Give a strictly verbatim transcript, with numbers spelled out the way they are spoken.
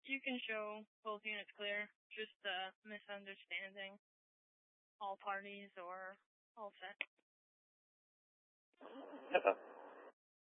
You can show both units clear, just a misunderstanding. All parties or all set. HIPAA.